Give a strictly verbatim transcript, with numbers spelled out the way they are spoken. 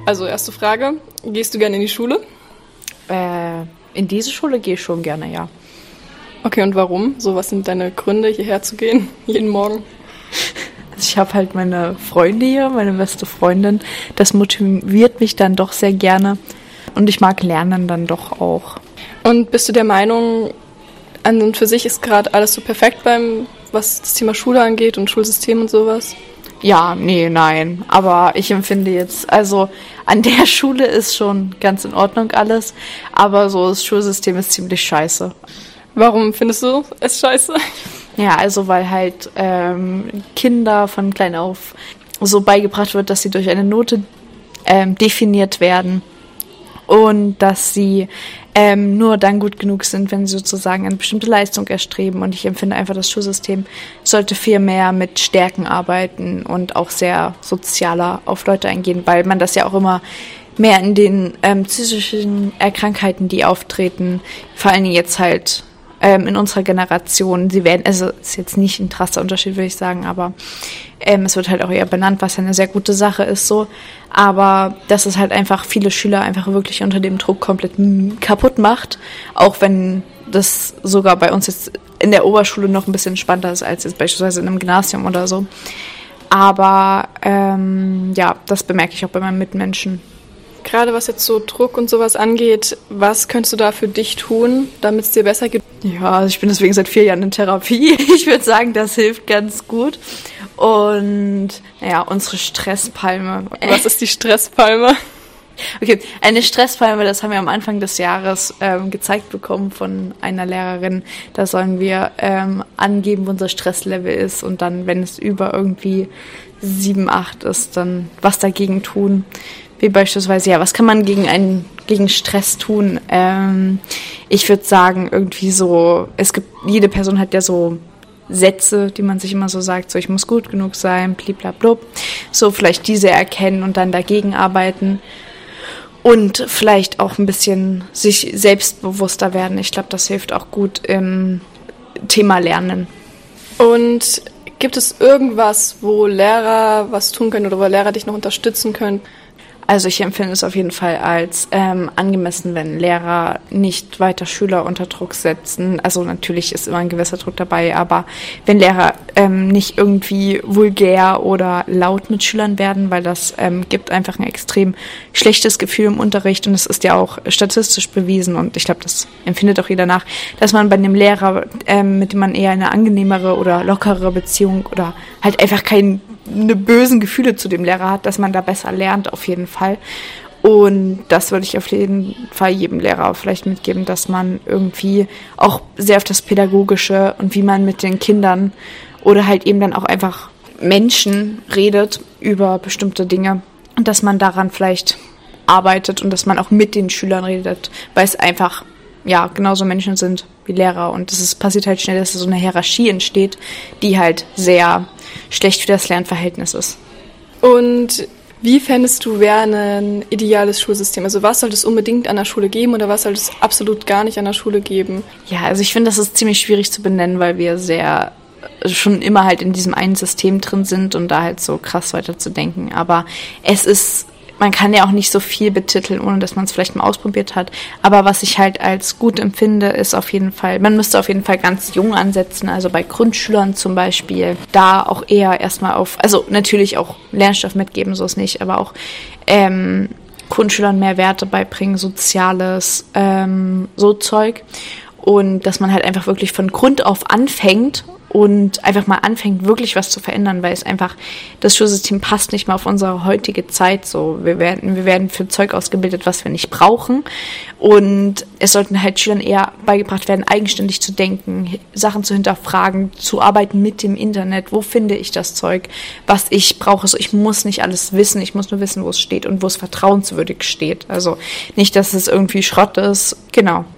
Also erste Frage, gehst du gerne in die Schule? Äh, in diese Schule gehe ich schon gerne, ja. Okay, und warum? So, was sind deine Gründe, hierher zu gehen, jeden Morgen? Also ich habe halt meine Freunde hier, meine beste Freundin. Das motiviert mich dann doch sehr gerne. Und ich mag Lernen dann doch auch. Und bist du der Meinung, an und für sich ist gerade alles so perfekt beim, was das Thema Schule angeht und Schulsystem und sowas? Ja, nee, nein. Aber ich empfinde jetzt, also an der Schule ist schon ganz in Ordnung alles. Aber so das Schulsystem ist ziemlich scheiße. Warum findest du es scheiße? Ja, also weil halt ähm, Kinder von klein auf so beigebracht wird, dass sie durch eine Note ähm, definiert werden. Und dass sie ähm, nur dann gut genug sind, wenn sie sozusagen eine bestimmte Leistung erstreben. Und ich empfinde einfach, das Schulsystem sollte viel mehr mit Stärken arbeiten und auch sehr sozialer auf Leute eingehen, weil man das ja auch immer mehr in den ähm, psychischen Erkrankheiten, die auftreten, vor allen Dingen jetzt halt ähm, in unserer Generation, sie werden, also ist jetzt nicht ein krasser Unterschied, würde ich sagen, aber ähm, es wird halt auch eher benannt, was ja eine sehr gute Sache ist so. Aber dass es halt einfach viele Schüler einfach wirklich unter dem Druck komplett kaputt macht, auch wenn das sogar bei uns jetzt in der Oberschule noch ein bisschen spannender ist als jetzt beispielsweise in einem Gymnasium oder so. Aber ähm, ja, das bemerke ich auch bei meinen Mitmenschen. Gerade was jetzt so Druck und sowas angeht, was könntest du da für dich tun, damit es dir besser geht? Ja, also ich bin deswegen seit vier Jahren in Therapie. Ich würde sagen, das hilft ganz gut. Und naja, unsere Stresspalme. Was ist die Stresspalme? Okay, eine Stresspalme, das haben wir am Anfang des Jahres ähm, gezeigt bekommen von einer Lehrerin. Da sollen wir ähm, angeben, wo unser Stresslevel ist und dann, wenn es über irgendwie sieben, acht ist, dann was dagegen tun. Wie beispielsweise, ja, was kann man gegen einen, gegen Stress tun? Ähm, ich würde sagen, irgendwie so, es gibt, jede Person hat ja so Sätze, die man sich immer so sagt, so ich muss gut genug sein, bliblablub. So vielleicht diese erkennen und dann dagegen arbeiten. Und vielleicht auch ein bisschen sich selbstbewusster werden. Ich glaube, das hilft auch gut im Thema Lernen. Und gibt es irgendwas, wo Lehrer was tun können oder wo Lehrer dich noch unterstützen können? Also ich empfinde es auf jeden Fall als ähm, angemessen, wenn Lehrer nicht weiter Schüler unter Druck setzen. Also natürlich ist immer ein gewisser Druck dabei, aber wenn Lehrer ähm, nicht irgendwie vulgär oder laut mit Schülern werden, weil das ähm, gibt einfach ein extrem schlechtes Gefühl im Unterricht und es ist ja auch statistisch bewiesen und ich glaube, das empfindet auch jeder nach, dass man bei einem Lehrer, ähm, mit dem man eher eine angenehmere oder lockere Beziehung oder halt einfach kein eine bösen Gefühle zu dem Lehrer hat, dass man da besser lernt auf jeden Fall. Und das würde ich auf jeden Fall jedem Lehrer vielleicht mitgeben, dass man irgendwie auch sehr auf das Pädagogische und wie man mit den Kindern oder halt eben dann auch einfach Menschen redet über bestimmte Dinge und dass man daran vielleicht arbeitet und dass man auch mit den Schülern redet, weil es einfach ja genauso Menschen sind wie Lehrer und es passiert halt schnell, dass so eine Hierarchie entsteht, die halt sehr schlecht für das Lernverhältnis ist. Und wie fändest du, wäre ein ideales Schulsystem? Also was sollte es unbedingt an der Schule geben oder was sollte es absolut gar nicht an der Schule geben? Ja, also ich finde, das ist ziemlich schwierig zu benennen, weil wir sehr schon immer halt in diesem einen System drin sind und da halt so krass weiter zu denken. Aber es ist, man kann ja auch nicht so viel betiteln, ohne dass man es vielleicht mal ausprobiert hat. Aber was ich halt als gut empfinde, ist auf jeden Fall, man müsste auf jeden Fall ganz jung ansetzen, also bei Grundschülern zum Beispiel, da auch eher erstmal auf, also natürlich auch Lernstoff mitgeben, so ist nicht, aber auch ähm, Grundschülern mehr Werte beibringen, Soziales, ähm, so Zeug. Und dass man halt einfach wirklich von Grund auf anfängt und einfach mal anfängt, wirklich was zu verändern, weil es einfach, das Schulsystem passt nicht mehr auf unsere heutige Zeit so. Wir werden, wir werden für Zeug ausgebildet, was wir nicht brauchen und es sollten halt Schülern eher beigebracht werden, eigenständig zu denken, Sachen zu hinterfragen, zu arbeiten mit dem Internet, wo finde ich das Zeug, was ich brauche. So, ich muss nicht alles wissen, ich muss nur wissen, wo es steht und wo es vertrauenswürdig steht. Also nicht, dass es irgendwie Schrott ist, genau.